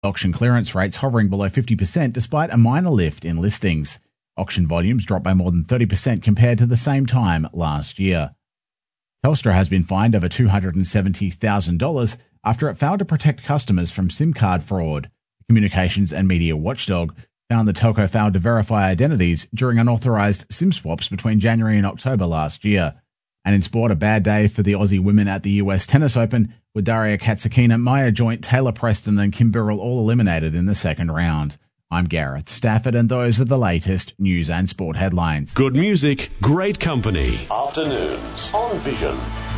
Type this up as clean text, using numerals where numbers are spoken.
Auction clearance rates hovering below 50% despite a minor lift in listings. Auction volumes dropped by more than 30% compared to the same time last year. Telstra has been fined over $270,000 after it failed to protect customers from SIM card fraud. The Communications and Media Watchdog found the telco failed to verify identities during unauthorised SIM swaps between January and October last year. And in sport, a bad day for the Aussie women at the US Tennis Open, with Daria Katsakina, Maya Joint, Taylor Preston and Kim Birrell all eliminated in the second round. I'm Gareth Stafford, and those are the latest news and sport headlines. Good music, great company. Afternoons on Vision.